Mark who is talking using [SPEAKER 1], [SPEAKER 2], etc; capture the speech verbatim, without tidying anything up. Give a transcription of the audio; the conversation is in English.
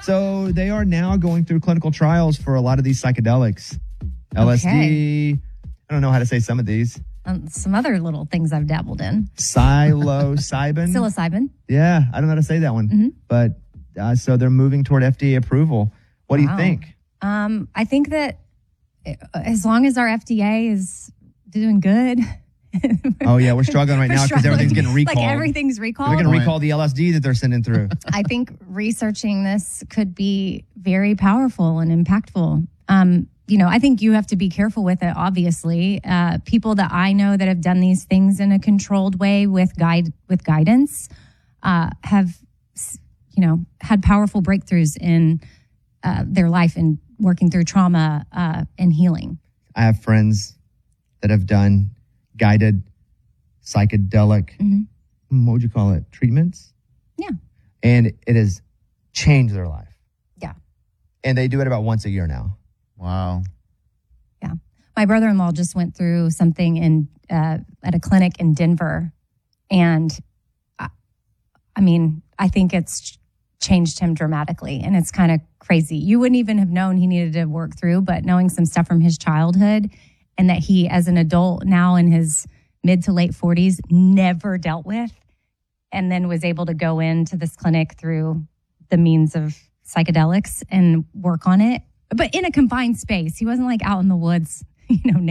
[SPEAKER 1] So they are now going through clinical trials for a lot of these psychedelics. L S D.
[SPEAKER 2] Okay.
[SPEAKER 1] I don't know how to say some of these.
[SPEAKER 2] Um, some other little things I've dabbled in.
[SPEAKER 1] Psilocybin.
[SPEAKER 2] Psilocybin.
[SPEAKER 1] Yeah, I don't know how to say that one.
[SPEAKER 2] Mm-hmm.
[SPEAKER 1] But uh, so they're moving toward F D A approval. What do
[SPEAKER 2] Wow.
[SPEAKER 1] you think?
[SPEAKER 2] Um, I think that as long as our F D A is doing good.
[SPEAKER 1] Oh, yeah, we're struggling right
[SPEAKER 2] We're
[SPEAKER 1] now because
[SPEAKER 2] struggling.
[SPEAKER 1] everything's getting recalled.
[SPEAKER 2] Like everything's recalled.
[SPEAKER 1] They're going to recall the L S D that they're sending through.
[SPEAKER 2] I think researching this could be very powerful and impactful. Um, you know, I think you have to be careful with it, obviously. Uh, people that I know that have done these things in a controlled way with guide with guidance uh, have, you know, had powerful breakthroughs in uh, their life and working through trauma uh, and healing.
[SPEAKER 1] I have friends that have done guided psychedelic,
[SPEAKER 2] Mm-hmm.
[SPEAKER 1] what would you call it, treatments?
[SPEAKER 2] Yeah.
[SPEAKER 1] And it has changed their life.
[SPEAKER 2] Yeah.
[SPEAKER 1] And they do it about once a year now.
[SPEAKER 3] Wow.
[SPEAKER 2] Yeah. My brother-in-law just went through something in uh, at a clinic in Denver. And I, I mean, I think it's changed him dramatically. And it's kind of crazy. You wouldn't even have known he needed to work through, but knowing some stuff from his childhood and that he, as an adult now in his mid to late forties, never dealt with, and then was able to go into this clinic through the means of psychedelics and work on it, but in a confined space. He wasn't like out in the woods, you know,